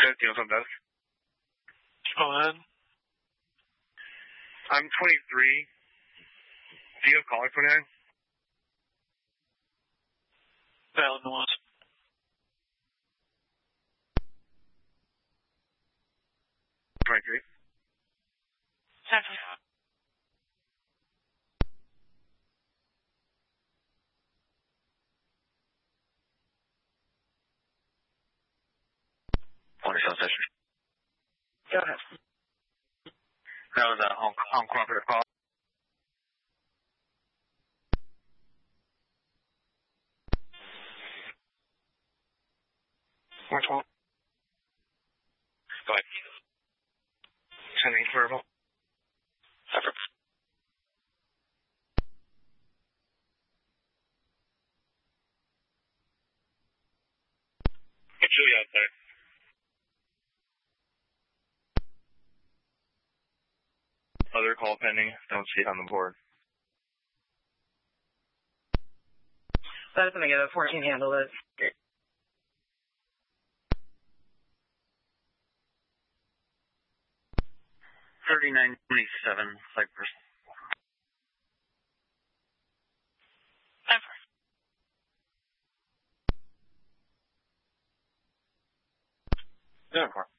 Deal from both. Go ahead. I'm 23. Do you have caller 29? Valid nuance. Right, great. Central. South Station. Go ahead. That was a home cooperative call. Which one? Go ahead. Sending verbal. Effort. Get Julie out there. Other call pending. Don't see it on the board. That's going to get a 14 handle it. 3927 Cypress. Ever. Yeah,